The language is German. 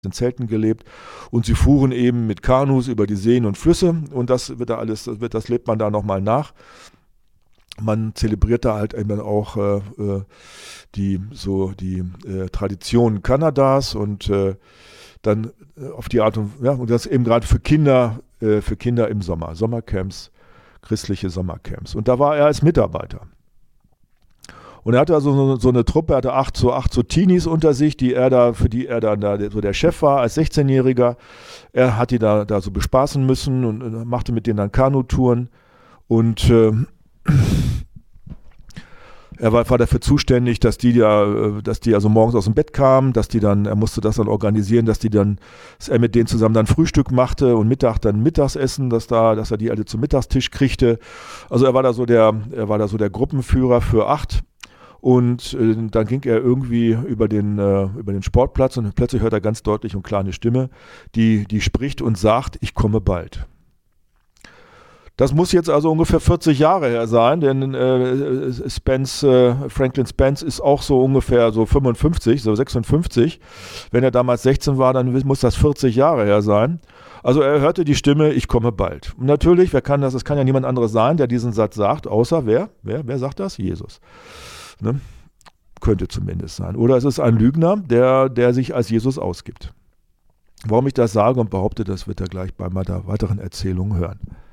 in Zelten gelebt und sie fuhren eben mit Kanus über die Seen und Flüsse und das lebt man da nochmal nach. Man zelebriert da halt eben auch die Traditionen Kanadas und dann auf die Art und das eben gerade für Kinder im Sommercamps, christliche Sommercamps. Und da war er als Mitarbeiter. Und er hatte also so eine Truppe, er hatte acht so Teenies unter sich, für die er dann da so der Chef war als 16-Jähriger. Er hat die da so bespaßen müssen und machte mit denen dann Kanutouren. Und er war dafür zuständig, dass die also morgens aus dem Bett kamen, er musste das dann organisieren, dass er mit denen zusammen dann Frühstück machte und dann Mittagsessen, dass er die alle zum Mittagstisch kriegte. Also er war da so der Gruppenführer für 8. Und dann ging er irgendwie über den Sportplatz und plötzlich hört er ganz deutlich und klar eine Stimme, die spricht und sagt, ich komme bald. Das muss jetzt also ungefähr 40 Jahre her sein, denn Franklin Spence ist auch so ungefähr so 55, so 56. Wenn er damals 16 war, dann muss das 40 Jahre her sein. Also er hörte die Stimme, ich komme bald. Und natürlich, es kann ja niemand anderes sein, der diesen Satz sagt, außer wer sagt das? Jesus. Ne? Könnte zumindest sein. Oder es ist ein Lügner, der sich als Jesus ausgibt. Warum ich das sage und behaupte, das wird er gleich bei meiner weiteren Erzählung hören.